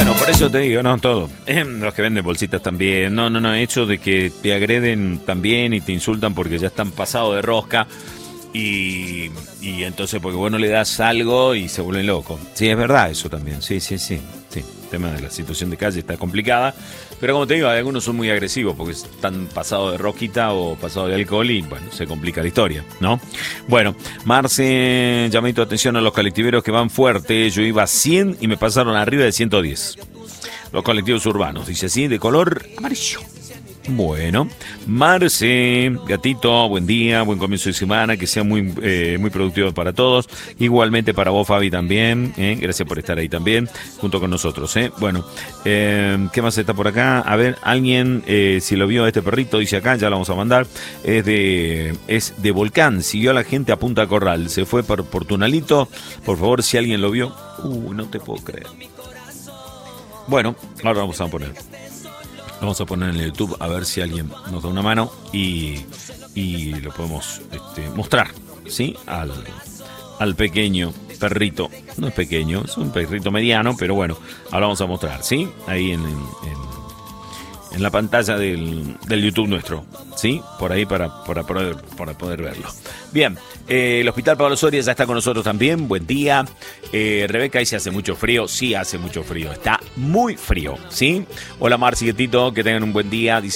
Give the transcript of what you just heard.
Bueno, por eso te digo, no todo. Los que venden bolsitas también. No, hecho de que te agreden también y te insultan porque ya están pasados de rosca. Y entonces porque vos no le das algo y se vuelven locos. Sí, es verdad eso también. Sí. El tema de la situación de calle está complicada. Pero como te digo, algunos son muy agresivos porque están pasados de rosquita o pasados de alcohol y bueno, se complica la historia, ¿no? Bueno, Marce, llamé tu atención a los colectiveros que van fuerte. Yo iba a 100 y me pasaron arriba de 110. Los colectivos urbanos, dice así, de color amarillo. Bueno, Marce, gatito, buen día, buen comienzo de semana, que sea muy productivo para todos, igualmente para vos, Fabi, también, gracias por estar ahí también, junto con nosotros, Bueno, ¿qué más está por acá? A ver, alguien, si lo vio a este perrito, dice acá, ya lo vamos a mandar, es de Volcán, siguió a la gente a Punta Corral, se fue por Tunalito, por favor, si alguien lo vio, no te puedo creer. Bueno, ahora vamos a poner en el YouTube a ver si alguien nos da una mano y lo podemos mostrar, ¿sí? Al pequeño perrito. No es pequeño, es un perrito mediano, pero bueno, ahora vamos a mostrar, ¿sí? Ahí en la pantalla del YouTube nuestro, ¿sí? Por ahí para poder verlo. Bien, el Hospital Pablo Soria ya está con nosotros también. Buen día. Rebeca dice, ¿hace mucho frío? Sí, hace mucho frío. Está muy frío, ¿sí? Hola, Marci, gatito, que tengan un buen día. Dice